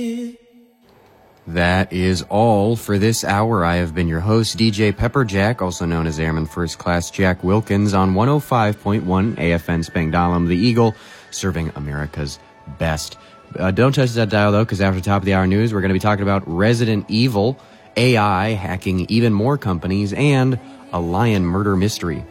That is all for this hour. I have been your host, DJ Pepperjack, also known as Airman First Class Jack Wilkins, on 105.1 AFN Spangdahlem, the Eagle, serving America's best. Don't touch that dial, though, because after top of the hour news, we're going to be talking about Resident Evil, AI hacking even more companies, and a lion murder mystery.